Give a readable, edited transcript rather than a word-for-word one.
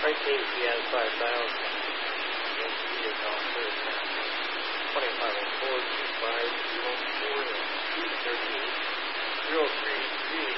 Price case, he has 5,000. Against he is on third down. 25 on 4, 25, 04, and 238, 033.